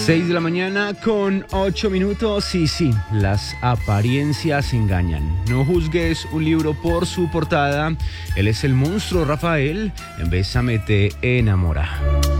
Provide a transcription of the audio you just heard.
6 de la mañana con 8 minutos y sí, las apariencias engañan. No juzgues un libro por su portada. Él es el monstruo Rafael en Bésame te enamora.